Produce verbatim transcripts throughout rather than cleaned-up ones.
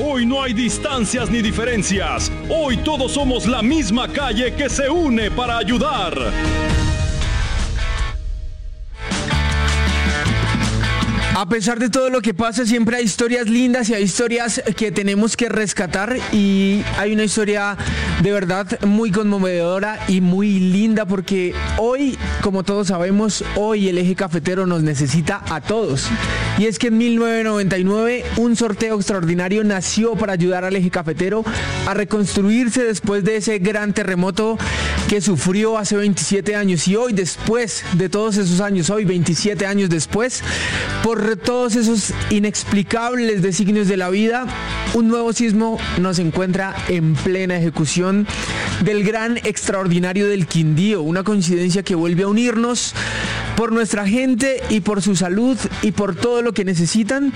Hoy no hay distancias ni diferencias. Hoy todos somos la misma calle que se une para ayudar. A pesar de todo lo que pasa, siempre hay historias lindas y hay historias que tenemos que rescatar, y hay una historia de verdad muy conmovedora y muy linda, porque hoy, como todos sabemos, hoy el Eje Cafetero nos necesita a todos. Y es que en mil novecientos noventa y nueve un sorteo extraordinario nació para ayudar al Eje Cafetero a reconstruirse después de ese gran terremoto que sufrió hace veintisiete años. Y hoy, después de todos esos años, hoy veintisiete años después, por todos esos inexplicables designios de la vida, un nuevo sismo nos encuentra en plena ejecución del gran extraordinario del Quindío, una coincidencia que vuelve a unirnos por nuestra gente y por su salud y por todo lo que necesitan.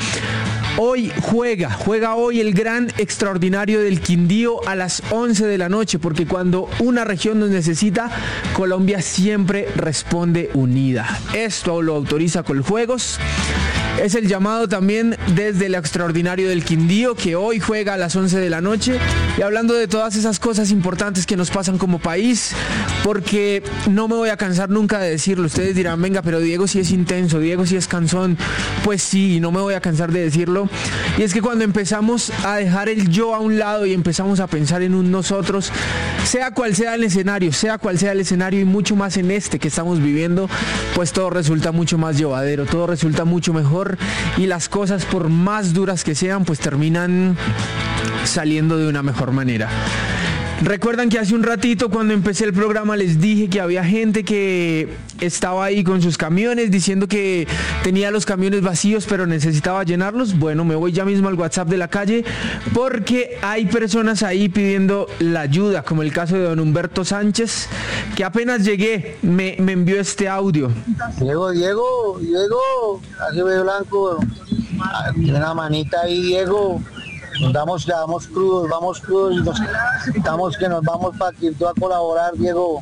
Hoy juega, juega hoy el gran extraordinario del Quindío a las once de la noche, porque cuando una región nos necesita, Colombia siempre responde unida. Esto lo autoriza Coljuegos. Es el llamado también desde el extraordinario del Quindío, que hoy juega a las once de la noche. Y hablando de todas esas cosas importantes que nos pasan como país, porque no me voy a cansar nunca de decirlo. Ustedes dirán, venga, pero Diego sí es intenso, Diego sí es cansón. Pues sí, no me voy a cansar de decirlo. Y es que cuando empezamos a dejar el yo a un lado y empezamos a pensar en un nosotros, sea cual sea el escenario, sea cual sea el escenario, y mucho más en este que estamos viviendo, pues todo resulta mucho más llevadero, todo resulta mucho mejor, y las cosas, por más duras que sean, pues terminan saliendo de una mejor manera. Recuerdan que hace un ratito, cuando empecé el programa, les dije que había gente que estaba ahí con sus camiones diciendo que tenía los camiones vacíos pero necesitaba llenarlos. Bueno, me voy ya mismo al WhatsApp de la calle, porque hay personas ahí pidiendo la ayuda, como el caso de don Humberto Sánchez, que apenas llegué me, me envió este audio. Diego, Diego, Diego, así ve blanco, tiene una manita ahí, Diego. Nos damos, ya vamos crudos, vamos crudos y nos estamos que nos vamos para Quito a colaborar, Diego.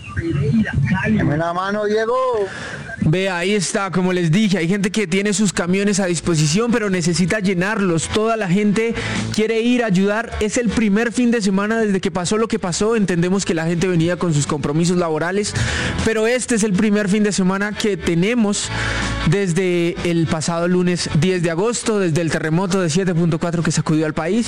Dame una mano, Diego. Ve, ahí está, como les dije, hay gente que tiene sus camiones a disposición pero necesita llenarlos. Toda la gente quiere ir a ayudar. Es el primer fin de semana desde que pasó lo que pasó. Entendemos que la gente venía con sus compromisos laborales, pero este es el primer fin de semana que tenemos desde el pasado lunes diez de agosto, desde el terremoto de siete punto cuatro que sacudió al país.